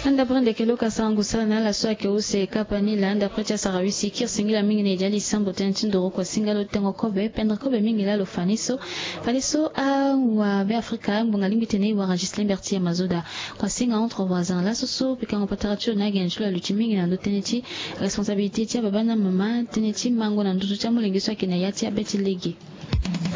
anda prende ke loka sangu sana la soa ke use kapani la anda precha sarawisi kir singila mingi ne jali sambo tenchindo ko singalo tengo kobe pendra kobe mingi la lo faniso a wa be afrika mbonga limite ne wa Gislain Bertier Mazoda kwa singa entre voisins la soso pika ngopataracho na genjula luchimingi na ndoteneti responsabilité tia baba na mama teneti mango na ndutu cha mulengiso akina yati abeti ligi